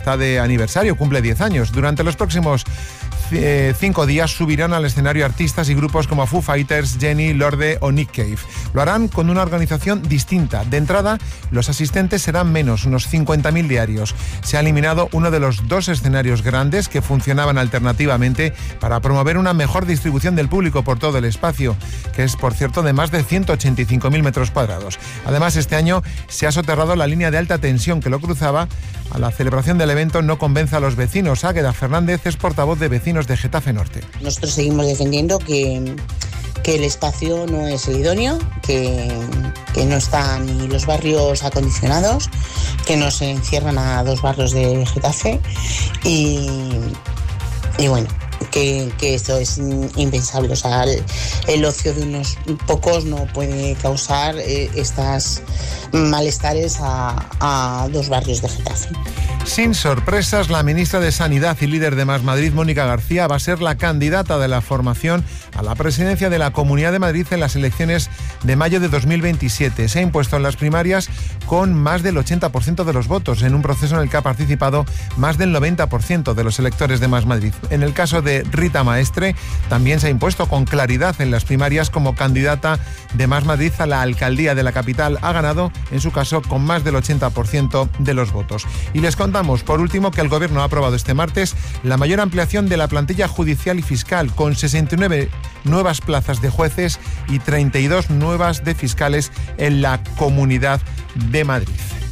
está de aniversario, cumple 10 años. Durante los próximos 5 días subirán al escenario artistas y grupos como Foo Fighters, Jenny, Lorde o Nick Cave. Lo harán con una organización distinta. De entrada, los asistentes serán menos, unos 50.000 diarios. Se ha eliminado uno de los 2 escenarios grandes que funcionaban alternativamente para promover una mejor distribución del público por todo el espacio, que es, por cierto, de más de 185.000 metros cuadrados. Además, este año se ha soterrado la línea de alta tensión que lo cruzaba. A la celebración del evento no convence a los vecinos. Águeda Fernández es portavoz de Vecinos de Getafe Norte. Nosotros seguimos defendiendo que el espacio no es el idóneo, que no están ni los barrios acondicionados, que no se encierran a 2 barrios de Getafe y bueno, que esto es impensable. O sea, el ocio de unos pocos no puede causar estas malestares a 2 barrios de Getafe. Sin sorpresas, la ministra de Sanidad y líder de Más Madrid, Mónica García, va a ser la candidata de la formación a la presidencia de la Comunidad de Madrid en las elecciones de mayo de 2027. Se ha impuesto en las primarias con más del 80% de los votos, en un proceso en el que ha participado más del 90% de los electores de Más Madrid. En el caso de Rita Maestre, también se ha impuesto con claridad en las primarias como candidata de Más Madrid a la alcaldía de la capital. Ha ganado, en su caso, con más del 80% de los votos. Y les contamos, por último, que el Gobierno ha aprobado este martes la mayor ampliación de la plantilla judicial y fiscal, con 69 nuevas plazas de jueces y 32 nuevas de fiscales en la Comunidad de Madrid.